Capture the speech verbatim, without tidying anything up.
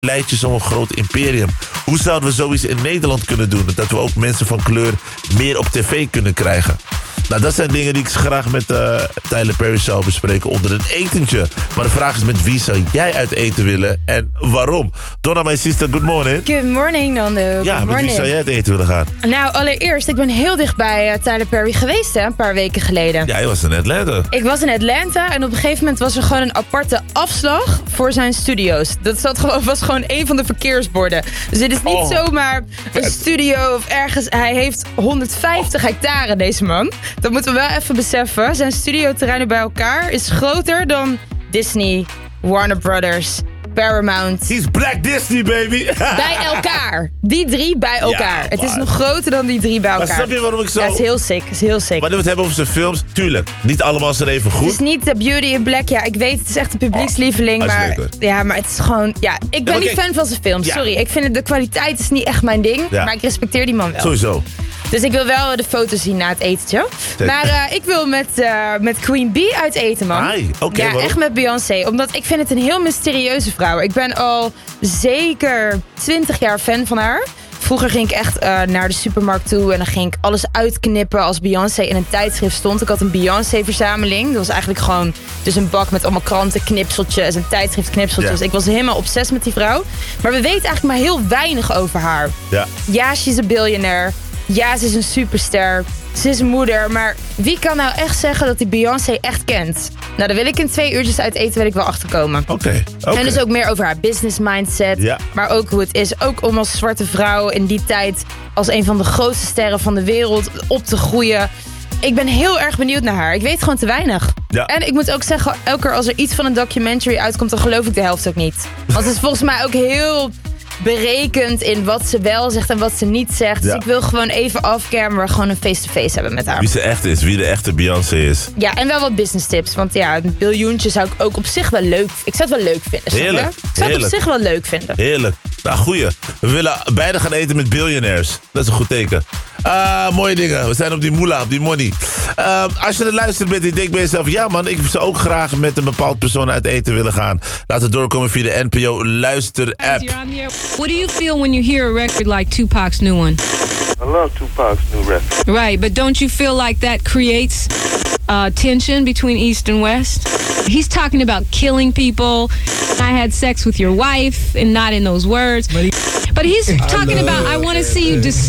lijntjes om een groot imperium. Hoe zouden we zoiets in Nederland kunnen doen? Dat we ook mensen van kleur meer op tv kunnen krijgen. Nou, dat zijn dingen die ik graag met uh, Tyler Perry zou bespreken onder een etentje. Maar de vraag is, met wie zou jij uit eten willen en waarom? Donna, mijn sister, good morning. Good morning, Nando. Good ja, met morning. wie zou jij uit eten willen gaan? Nou, allereerst, ik ben heel dicht bij uh, Tyler Perry geweest, hè, een paar weken geleden. Ja, hij was in Atlanta. Ik was in Atlanta en op een gegeven moment was er gewoon een aparte afslag voor zijn studio's. Dat zat gewoon, was gewoon een van de verkeersborden. Dus dit is niet oh, zomaar een studio of ergens. Hij heeft honderdvijftig hectare, deze man. Dat moeten we wel even beseffen. Zijn studioterreinen bij elkaar is groter dan Disney, Warner Brothers, Paramount. He's Black Disney, baby. Bij elkaar. Die drie bij elkaar. Ja, het is nog groter dan die drie bij elkaar. Maar snap je waarom ik zo... Ja, het is heel sick. Het is heel sick. Wanneer we het hebben over zijn films, tuurlijk. Niet allemaal zijn even goed. Het is niet The Beauty in Black. Ja, ik weet, het is echt een publiekslieveling. Oh, maar, ja, maar het is gewoon... Ja, ik ben ja, niet kijk, fan van zijn films. Ja. Sorry, ik vind het, de kwaliteit is niet echt mijn ding. Ja. Maar ik respecteer die man wel. Sowieso. Dus ik wil wel de foto's zien na het etentje. Maar uh, ik wil met, uh, met Queen Bee uit eten, man. Oké, okay, ja, waarom? Echt met Beyoncé. Omdat ik vind het een heel mysterieuze vrouw. Ik ben al zeker twintig jaar fan van haar. Vroeger ging ik echt uh, naar de supermarkt toe en dan ging ik alles uitknippen als Beyoncé in een tijdschrift stond. Ik had een Beyoncé-verzameling. Dat was eigenlijk gewoon dus een bak met allemaal kranten, knipseltjes en tijdschriftknipseltjes. Ja. Ik was helemaal obsessief met die vrouw. Maar we weten eigenlijk maar heel weinig over haar. Ja, ja, ze is een biljonair. Ja, ze is een superster. Ze is een moeder. Maar wie kan nou echt zeggen dat die Beyoncé echt kent? Nou, daar wil ik in twee uurtjes uit eten wil ik wel achterkomen. Oké. Okay, okay. En dus ook meer over haar business mindset. Ja. Maar ook hoe het is. Ook om als zwarte vrouw in die tijd als een van de grootste sterren van de wereld op te groeien. Ik ben heel erg benieuwd naar haar. Ik weet gewoon te weinig. Ja. En ik moet ook zeggen, elke keer als er iets van een documentary uitkomt, dan geloof ik de helft ook niet. Want het is volgens mij ook heel berekend in wat ze wel zegt en wat ze niet zegt. Dus ja. ik wil gewoon even off-camera gewoon een face-to-face hebben met haar. Wie ze echt is, wie de echte Beyoncé is. Ja, en wel wat business tips. Want ja, een biljoentje zou ik ook op zich wel leuk... Ik zou het wel leuk vinden. Heerlijk. Ik zou Heerlijk. het op zich wel leuk vinden. Heerlijk. Nou, goeie. We willen beide gaan eten met billionaires. Dat is een goed teken. Uh, mooie dingen. We zijn op die moolah, op die money. Uh, als je er luistert bent en je denkt bij jezelf... ja man, ik zou ook graag met een bepaald persoon uit eten willen gaan. Laat het doorkomen via de N P O Luister app. What do you feel when you hear a record like Tupac's new one? I love Tupac's new record. Right, but don't you feel like that creates uh, tension between East and West? He's talking about killing people. I had sex with your wife, and not in those words. But he's talking about, I want to see you deceased.